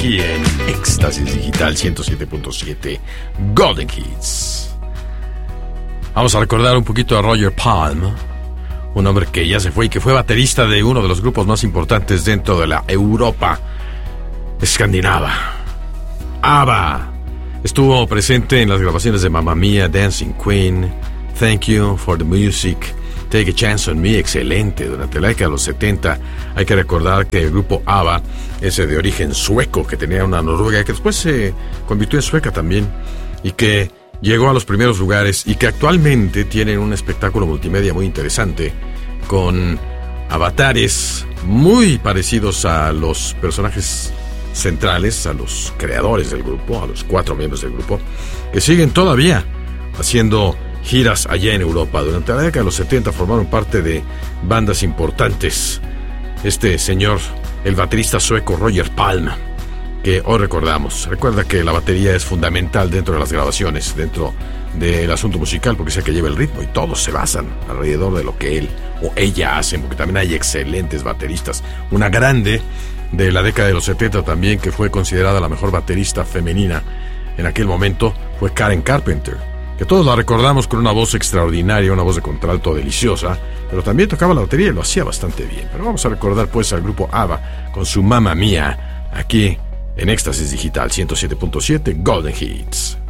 aquí en Éxtasis Digital 107.7 Golden Hits. Vamos a recordar un poquito a Roger Palm, un hombre que ya se fue y que fue baterista de uno de los grupos más importantes dentro de la Europa escandinava, ABBA. Estuvo presente en las grabaciones de Mamma Mia, Dancing Queen, Thank You for the Music, Take a Chance on Me, excelente. Durante la década de los 70 hay que recordar que el grupo ABBA, ese de origen sueco, que tenía una noruega, que después se convirtió en sueca también, y que llegó a los primeros lugares, y que actualmente tienen un espectáculo multimedia muy interesante, con avatares muy parecidos a los personajes centrales, a los creadores del grupo, a los 4 miembros del grupo, que siguen todavía haciendo giras allá en Europa. Durante la década de los 70 formaron parte de bandas importantes. Este señor, el baterista sueco Roger Palm, que hoy recordamos. Recuerda que la batería es fundamental dentro de las grabaciones, dentro del asunto musical, porque es el que lleva el ritmo, y todos se basan alrededor de lo que él o ella hacen, porque también hay excelentes bateristas. Una grande de la década de los 70 también, que fue considerada la mejor baterista femenina en aquel momento, fue Karen Carpenter, que todos la recordamos con una voz extraordinaria, una voz de contralto deliciosa, pero también tocaba la batería y lo hacía bastante bien. Pero vamos a recordar pues al grupo ABBA con su Mamma Mia, aquí en Éxtasis Digital 107.7 Golden Hits.